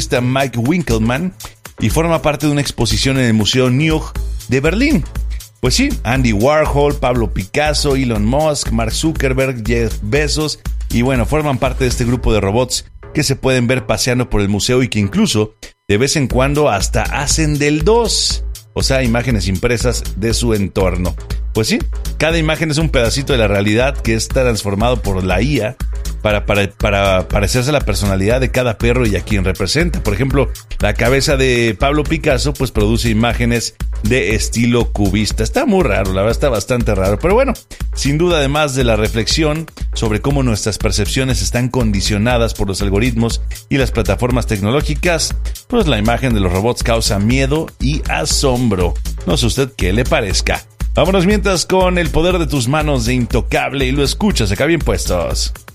artista Mike Winkelmann y forma parte de una exposición en el Museo NUG de Berlín. Pues sí, Andy Warhol, Pablo Picasso, Elon Musk, Mark Zuckerberg, Jeff Bezos y bueno, forman parte de este grupo de robots que se pueden ver paseando por el museo y que incluso de vez en cuando hasta hacen del 2, o sea, imágenes impresas de su entorno. Pues sí, cada imagen es un pedacito de la realidad que es transformado por la IA para parecerse a la personalidad de cada perro y a quien representa. Por ejemplo, la cabeza de Pablo Picasso pues produce imágenes de estilo cubista. Está muy raro, la verdad está bastante raro. Pero bueno, sin duda además de la reflexión sobre cómo nuestras percepciones están condicionadas por los algoritmos y las plataformas tecnológicas, pues la imagen de los robots causa miedo y asombro. No sé usted qué le parezca. Vámonos mientras con El poder de tus manos de Intocable y lo escuchas acá bien puestos.